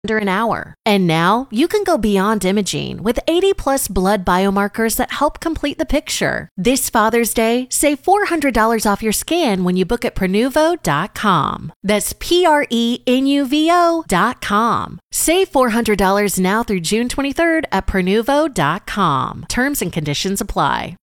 under an hour. And now you can go beyond imaging with 80 plus blood biomarkers that help complete the picture. This Father's Day, save $400 off your scan when you book at Prenuvo.com. That's Prenuvo.com. Save $400 now through June 23rd at Prenuvo.com. Terms and conditions apply.